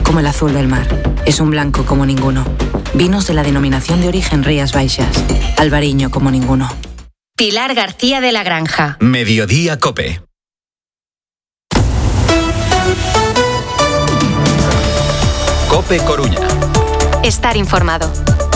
como el azul del mar. Es un blanco como ninguno. Vinos de la denominación de origen Rías Baixas. Albariño como ninguno. Pilar García de la Granja. Mediodía COPE. COPE Coruña. Estar informado.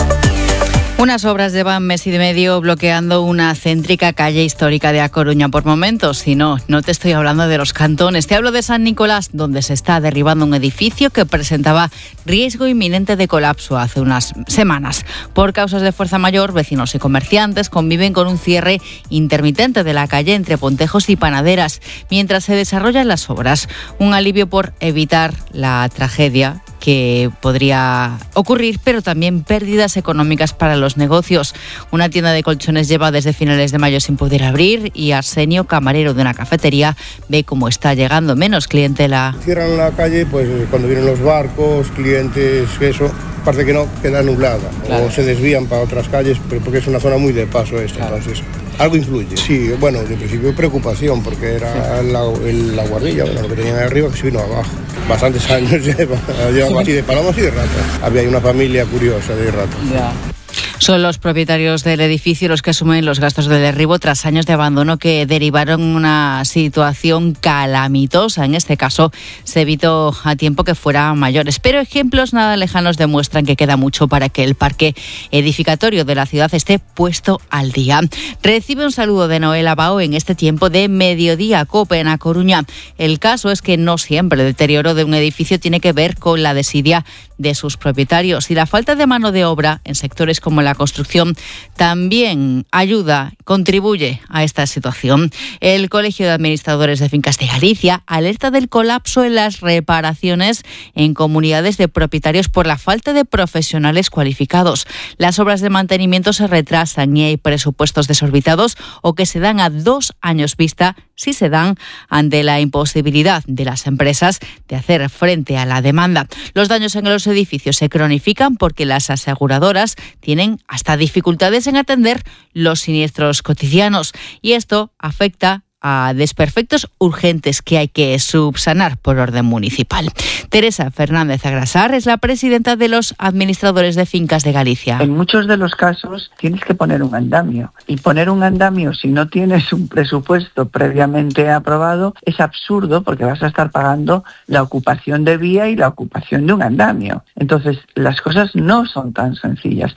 Unas obras llevan mes y medio bloqueando una céntrica calle histórica de A Coruña por momentos. Y no te estoy hablando de los cantones. Te hablo de San Nicolás, donde se está derribando un edificio que presentaba riesgo inminente de colapso hace unas semanas. Por causas de fuerza mayor, vecinos y comerciantes conviven con un cierre intermitente de la calle entre Pontejos y Panaderas, mientras se desarrollan las obras. Un alivio por evitar la tragedia que podría ocurrir, pero también pérdidas económicas para los negocios. Una tienda de colchones lleva desde finales de mayo sin poder abrir y Arsenio, camarero de una cafetería, ve cómo está llegando menos clientela. Cierran la calle pues cuando vienen los barcos, clientes, eso, parte que no, queda nublada. Claro. O se desvían para otras calles, porque es una zona muy de paso esta, claro. Entonces algo influye. Sí, bueno, de principio preocupación, porque era la guardilla, bueno, lo que tenían ahí arriba que se vino abajo. Bastantes años lleva así de palomas y de ratas. Había una familia curiosa de ratas. Ya. Son los propietarios del edificio los que asumen los gastos de derribo tras años de abandono que derivaron en una situación calamitosa. En este caso, se evitó a tiempo que fuera mayores. Pero ejemplos nada lejanos demuestran que queda mucho para que el parque edificatorio de la ciudad esté puesto al día. Recibe un saludo de Noel Abao en este tiempo de Mediodía COPE en A Coruña. El caso es que no siempre el deterioro de un edificio tiene que ver con la desidia de sus propietarios, y la falta de mano de obra en sectores como la construcción también contribuye a esta situación. El Colegio de Administradores de Fincas de Galicia alerta del colapso en las reparaciones en comunidades de propietarios por la falta de profesionales cualificados. Las obras de mantenimiento se retrasan y hay presupuestos desorbitados o que se dan a 2 años vista, si se dan, ante la imposibilidad de las empresas de hacer frente a la demanda. Los daños en los edificios se cronifican porque las aseguradoras tienen hasta dificultades en atender los siniestros cotidianos, y esto afecta a desperfectos urgentes que hay que subsanar por orden municipal. Teresa Fernández Agrasar es la presidenta de los administradores de fincas de Galicia. En muchos de los casos tienes que poner un andamio, y poner un andamio si no tienes un presupuesto previamente aprobado es absurdo, porque vas a estar pagando la ocupación de vía y la ocupación de un andamio. Entonces, las cosas no son tan sencillas.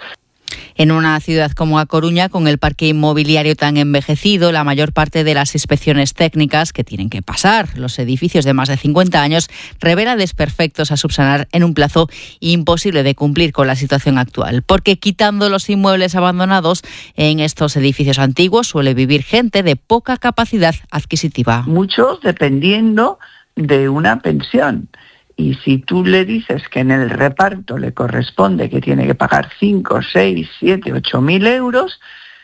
En una ciudad como A Coruña, con el parque inmobiliario tan envejecido, la mayor parte de las inspecciones técnicas que tienen que pasar los edificios de más de 50 años revela desperfectos a subsanar en un plazo imposible de cumplir con la situación actual. Porque quitando los inmuebles abandonados, en estos edificios antiguos suele vivir gente de poca capacidad adquisitiva. Muchos dependiendo de una pensión. Y si tú le dices que en el reparto le corresponde que tiene que pagar 5, 6, 7, 8 mil euros,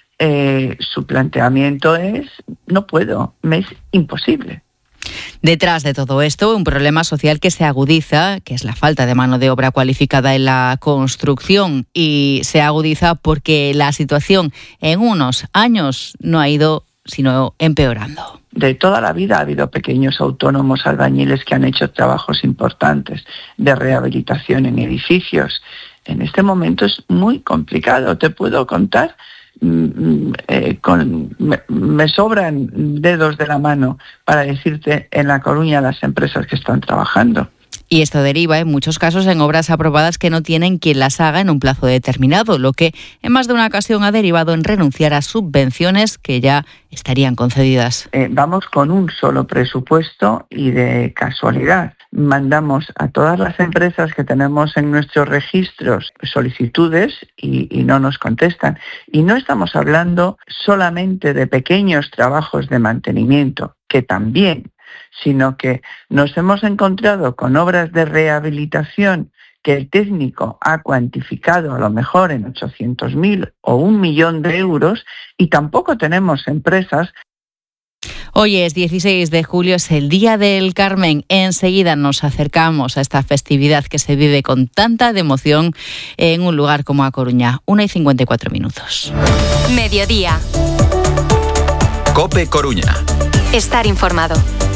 su planteamiento es, no puedo, me es imposible. Detrás de todo esto, un problema social que se agudiza, que es la falta de mano de obra cualificada en la construcción, y se agudiza porque la situación en unos años no ha ido sino empeorando. De toda la vida ha habido pequeños autónomos albañiles que han hecho trabajos importantes de rehabilitación en edificios. En este momento es muy complicado. Te puedo contar, me sobran dedos de la mano para decirte en La Coruña las empresas que están trabajando. Y esto deriva en muchos casos en obras aprobadas que no tienen quien las haga en un plazo determinado, lo que en más de una ocasión ha derivado en renunciar a subvenciones que ya estarían concedidas. Vamos con un solo presupuesto y de casualidad mandamos a todas las empresas que tenemos en nuestros registros solicitudes y no nos contestan. Y no estamos hablando solamente de pequeños trabajos de mantenimiento, que también, sino que nos hemos encontrado con obras de rehabilitación que el técnico ha cuantificado a lo mejor en 800.000 o 1 millón de euros, y tampoco tenemos empresas. Hoy es 16 de julio, es el Día del Carmen. Enseguida nos acercamos a esta festividad que se vive con tanta emoción en un lugar como A Coruña. 1:54. Mediodía. COPE Coruña. Estar informado.